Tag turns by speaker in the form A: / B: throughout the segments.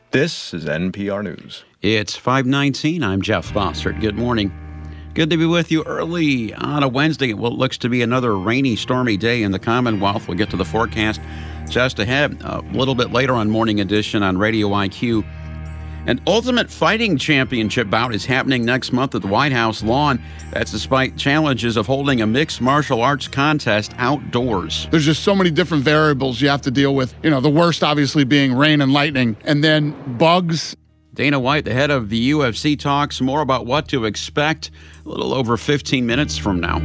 A: This is NPR News.
B: It's 5:19. I'm Jeff Bossert. Good morning. Good to be with you early on a Wednesday. What looks to be another rainy, stormy day in the Commonwealth. We'll get to the forecast just ahead. A little bit later on Morning Edition on Radio IQ. An Ultimate Fighting Championship bout is happening next month at the White House lawn. That's despite challenges of holding a mixed martial arts contest outdoors.
C: There's just so many different variables you have to deal with. You know, the worst obviously being rain and lightning, and then bugs.
B: Dana White, the head of the UFC, talks more about what to expect a little over 15 minutes from now.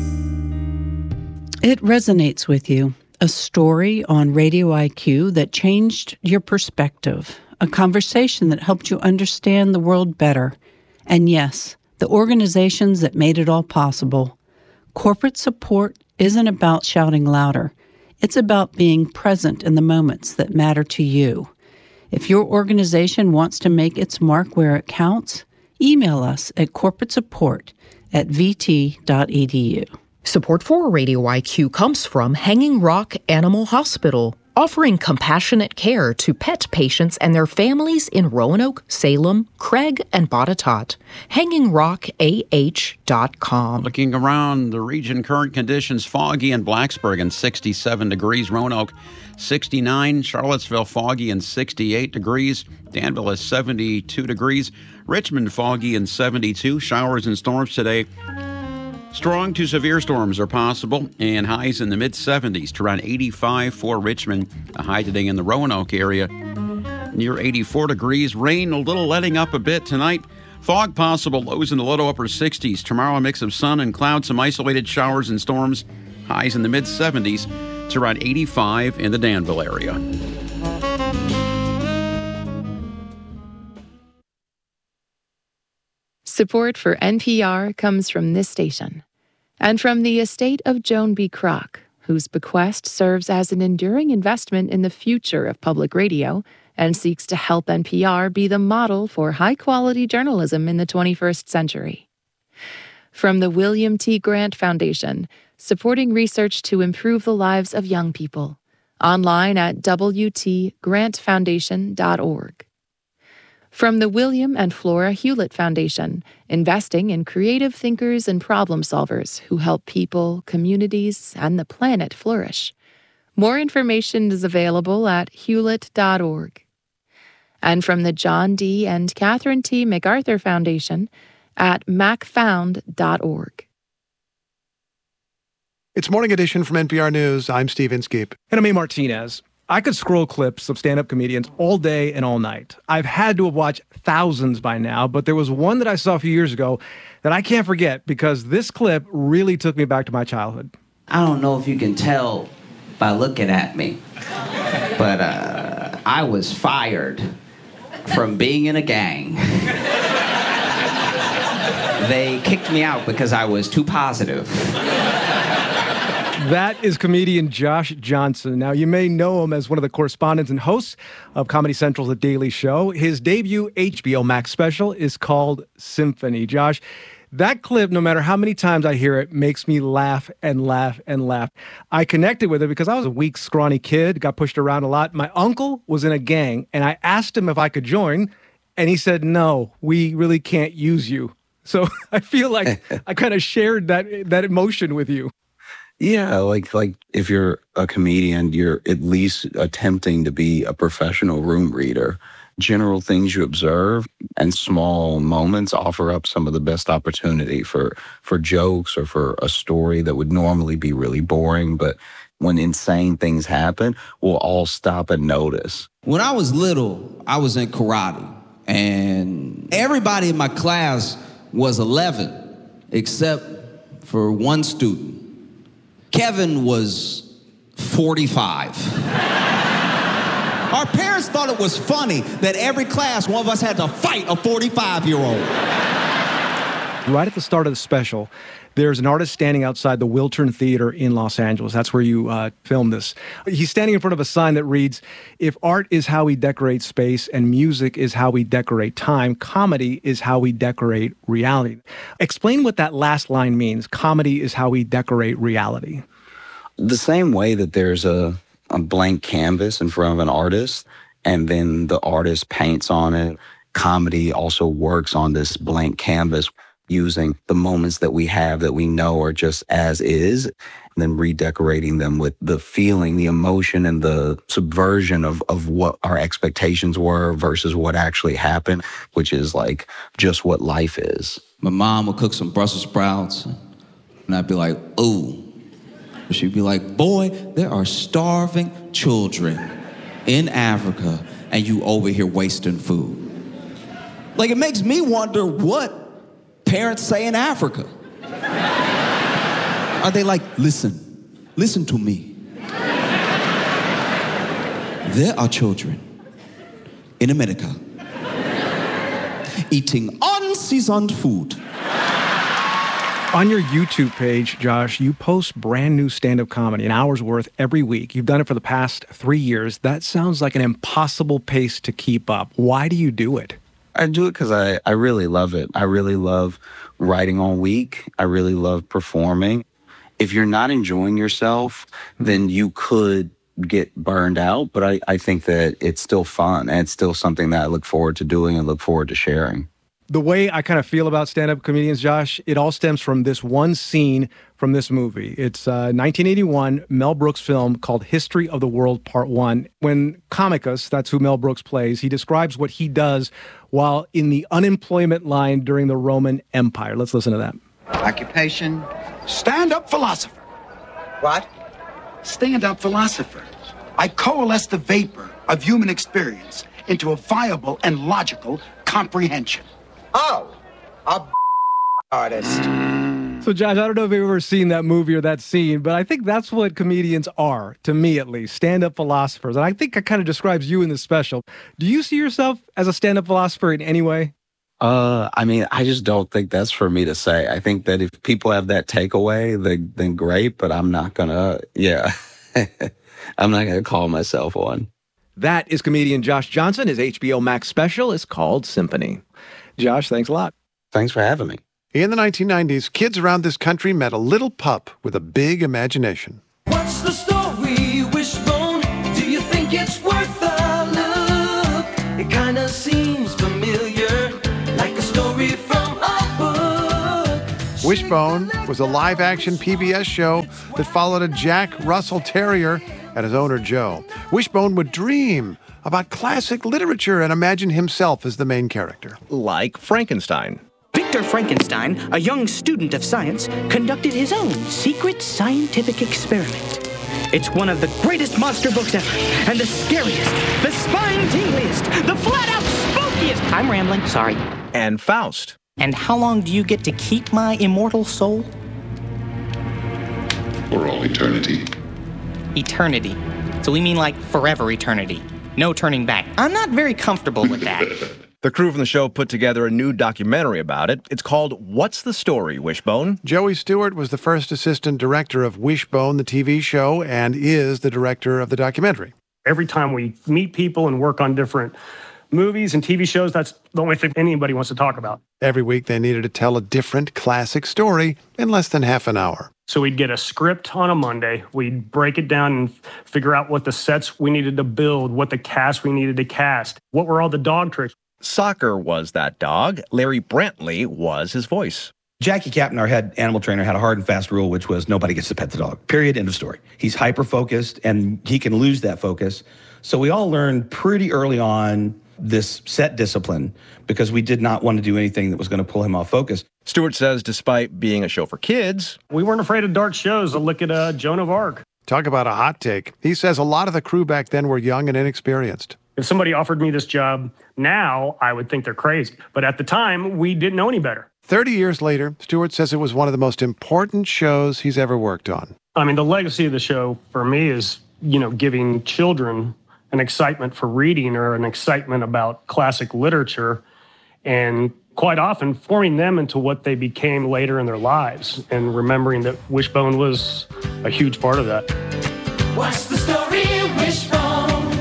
D: It resonates with you. A story on Radio IQ that changed your perspective. A conversation that helped you understand the world better. And yes, the organizations that made it all possible. Corporate support isn't about shouting louder. It's about being present in the moments that matter to you. If your organization wants to make its mark where it counts, email us at corporatesupport@vt.edu.
E: Support for Radio IQ comes from Hanging Rock Animal Hospital, offering compassionate care to pet patients and their families in Roanoke, Salem, Craig, and Botetourt. HangingRockAH.com.
B: Looking around the region, current conditions foggy in Blacksburg and 67 degrees. Roanoke, 69. Charlottesville, foggy and 68 degrees. Danville is 72 degrees. Richmond, foggy and 72. Showers and storms today. Strong to severe storms are possible, and highs in the mid-70s to around 85 for Richmond. A high today in the Roanoke area near 84 degrees. Rain a little letting up a bit tonight. Fog possible, lows in the low to upper 60s. Tomorrow, a mix of sun and clouds, some isolated showers and storms. Highs in the mid-70s to around 85 in the Danville area.
F: Support for NPR comes from this station and from the estate of Joan B. Kroc, whose bequest serves as an enduring investment in the future of public radio and seeks to help NPR be the model for high-quality journalism in the 21st century. From the William T. Grant Foundation, supporting research to improve the lives of young people. Online at wtgrantfoundation.org. From the William and Flora Hewlett Foundation, investing in creative thinkers and problem solvers who help people, communities, and the planet flourish. More information is available at hewlett.org. And from the John D. and Catherine T. MacArthur Foundation at macfound.org.
G: It's Morning Edition from NPR News. I'm Steve Inskeep.
H: And I'm A. Martinez. I could scroll clips of stand-up comedians all day and all night. I've had to have watched thousands by now, but there was one that I saw a few years ago that I can't forget because this clip really took me back to my childhood.
I: I don't know if you can tell by looking at me, but I was fired from being in a gang. They kicked me out because I was too positive.
H: That is comedian Josh Johnson. Now, you may know him as one of the correspondents and hosts of Comedy Central's The Daily Show. His debut HBO Max special is called Symphony. Josh, that clip, no matter how many times I hear it, makes me laugh and laugh and laugh. I connected with it because I was a weak, scrawny kid, got pushed around a lot. My uncle was in a gang, and I asked him if I could join, and he said, no, we really can't use you. So I feel like I kind of shared that emotion with you.
J: Yeah, like if you're a comedian, you're at least attempting to be a professional room reader. General things you observe and small moments offer up some of the best opportunity for jokes or for a story that would normally be really boring. But when insane things happen, we'll all stop and notice.
K: When I was little, I was in karate. And everybody in my class was 11, except for one student. Kevin was 45. Our parents thought it was funny that every class, one of us had to fight a 45-year-old.
H: Right at the start of the special, there's an artist standing outside the Wiltern Theater in Los Angeles. That's where you filmed this. He's standing in front of a sign that reads, "If art is how we decorate space and music is how we decorate time, comedy is how we decorate reality." Explain what that last line means. Comedy is how we decorate reality.
J: The same way that there's a blank canvas in front of an artist, and then the artist paints on it. Comedy also works on this blank canvas, using the moments that we have that we know are just as is, and then redecorating them with the feeling, the emotion, and the subversion of what our expectations were versus what actually happened, which is like just what life is.
K: My mom would cook some Brussels sprouts, and I'd be like, ooh. She'd be like, boy, there are starving children in Africa, and you over here wasting food. Like, it makes me wonder what parents say in Africa. Are they like, listen to me. There are children in America eating unseasoned food.
H: On your YouTube page, Josh, you post brand new stand-up comedy, an hour's worth every week. You've done it for the past 3 years. That sounds like an impossible pace to keep up. Why do you do it?
J: I do it because I really love it. I really love writing all week. I really love performing. If you're not enjoying yourself, then you could get burned out. But I think that it's still fun, and it's still something that I look forward to doing and look forward to sharing.
H: The way I kind of feel about stand-up comedians, Josh, it all stems from this one scene from this movie. It's a 1981 Mel Brooks film called History of the World Part 1. When Comicus, that's who Mel Brooks plays, he describes what he does while in the unemployment line during the Roman Empire. Let's listen to that.
L: Occupation? Stand-up philosopher.
M: What?
L: Stand-up philosopher. I coalesce the vapor of human experience into a viable and logical comprehension.
M: Oh, a artist.
H: So, Josh, I don't know if you've ever seen that movie or that scene, but I think that's what comedians are, to me at least, stand-up philosophers. And I think it kind of describes you in this special. Do you see yourself as a stand-up philosopher in any way?
J: I mean, I just don't think that's for me to say. I think that if people have that takeaway, then great, but I'm not gonna, I'm not gonna call myself one.
H: That is comedian Josh Johnson. His HBO Max special is called Symphony. Josh, thanks a lot.
J: Thanks for having me.
G: In the 1990s, kids around this country met a little pup with a big imagination.
N: What's the story, Wishbone? Do you think it's worth a look? It kind of seems familiar, like a story from a book.
G: Wishbone was a live-action PBS show that followed a Jack Russell Terrier and his owner, Joe. Wishbone would dream about classic literature and imagine himself as the main character.
A: Like Frankenstein.
O: Victor Frankenstein, a young student of science, conducted his own secret scientific experiment. It's one of the greatest monster books ever, and the scariest, the spine-tingliest, the flat-out spookiest. I'm rambling, sorry.
A: And Faust.
O: And how long do you get to keep my immortal soul?
P: For all eternity.
O: Eternity. So we mean like forever eternity. No turning back. I'm not very comfortable with that.
A: The crew from the show put together a new documentary about it. It's called What's the Story, Wishbone?
G: Joey Stewart was the first assistant director of Wishbone, the TV show, and is the director of the documentary.
Q: Every time we meet people and work on different movies and TV shows, that's the only thing anybody wants to talk about.
G: Every week they needed to tell a different classic story in less than half an hour.
Q: So we'd get a script on a Monday, we'd break it down and figure out what the sets we needed to build, what the cast we needed to cast, what were all the dog tricks.
A: Soccer was that dog. Larry Brantley was his voice.
R: Jackie Captain, our head animal trainer, had a hard and fast rule, which was nobody gets to pet the dog. Period, end of story. He's hyper-focused, and he can lose that focus. So we all learned pretty early on this set discipline because we did not want to do anything that was going to pull him off focus.
A: Stewart says despite being a show for kids,
Q: we weren't afraid of dark shows. Look at Joan of Arc.
G: Talk about a hot take. He says a lot of the crew back then were young and inexperienced.
Q: If somebody offered me this job now, I would think they're crazy. But at the time, we didn't know any better.
G: 30 years later, Stewart says it was one of the most important shows he's ever worked on.
Q: I mean, the legacy of the show for me is, giving children an excitement for reading or an excitement about classic literature, and quite often forming them into what they became later in their lives, and remembering that Wishbone was a huge part of that.
N: What's the story, Wishbone?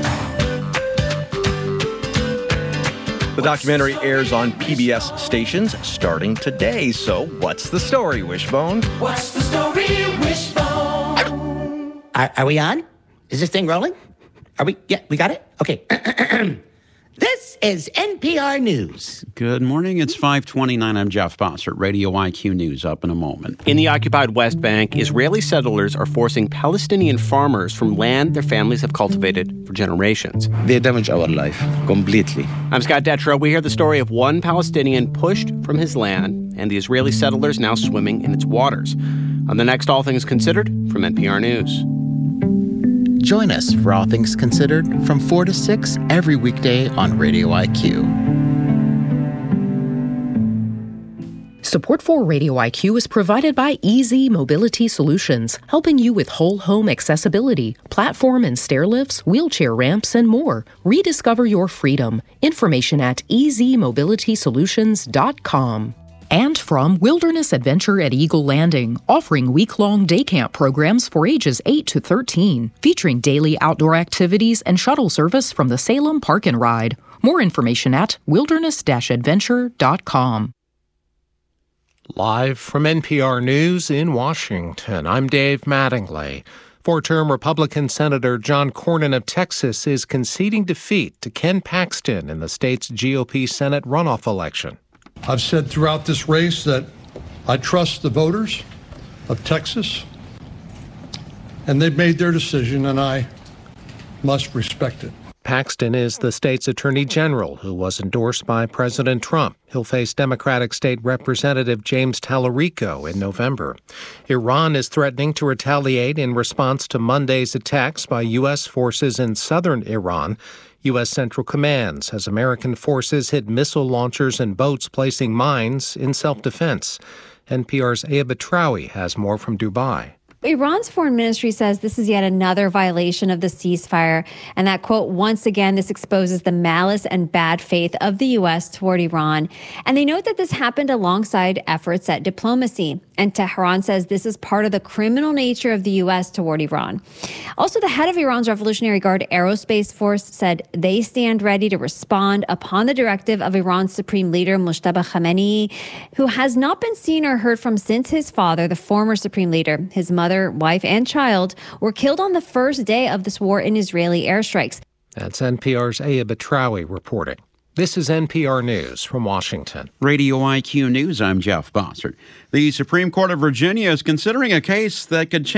A: The documentary airs on PBS stations starting today. So what's the story, Wishbone?
N: What's the story, Wishbone?
O: Are we on? Is this thing rolling? Are we? Yeah, we got it?
P: Okay. This is NPR News.
B: Good morning. It's 5:29. I'm Jeff Bossert. Radio IQ News up in a moment.
S: In the occupied West Bank, Israeli settlers are forcing Palestinian farmers from land their families have cultivated for generations.
J: They damage our life completely.
S: I'm Scott Detrow. We hear the story of one Palestinian pushed from his land and the Israeli settlers now swimming in its waters. On the next All Things Considered from NPR News.
T: Join us for All Things Considered from 4 to 6 every weekday on Radio IQ.
E: Support for Radio IQ is provided by Easy Mobility Solutions, helping you with whole home accessibility, platform and stair lifts, wheelchair ramps, and more. Rediscover your freedom. Information at easymmobilitysolutions.com. And from Wilderness Adventure at Eagle Landing, offering week-long day camp programs for ages 8 to 13, featuring daily outdoor activities and shuttle service from the Salem Park and Ride. More information at wilderness-adventure.com.
U: Live from NPR News in Washington, I'm Dave Mattingly. Four-term Republican Senator John Cornyn of Texas is conceding defeat to Ken Paxton in the state's GOP Senate runoff election.
V: I've said throughout this race that I trust the voters of Texas, and they've made their decision, and I must respect it.
U: Paxton is the state's attorney general who was endorsed by President Trump. He'll face Democratic State Representative James Tallarico in November. Iran is threatening to retaliate in response to Monday's attacks by U.S. forces in southern Iran. U.S. Central Command says American forces hit missile launchers and boats placing mines in self-defense. NPR's Aya Batrawi has more from Dubai.
W: Iran's foreign ministry says this is yet another violation of the ceasefire, and that, quote, once again, this exposes the malice and bad faith of the U.S. toward Iran. And they note that this happened alongside efforts at diplomacy. And Tehran says this is part of the criminal nature of the U.S. toward Iran. Also, the head of Iran's Revolutionary Guard Aerospace Force said they stand ready to respond upon the directive of Iran's supreme leader, Mojtaba Khamenei, who has not been seen or heard from since his father, the former supreme leader, his mother, wife, and child, were killed on the first day of this war in Israeli airstrikes.
U: That's NPR's Aya Batrawi reporting. This is NPR News from Washington.
B: Radio IQ News, I'm Jeff Bossert. The Supreme Court of Virginia is considering a case that could change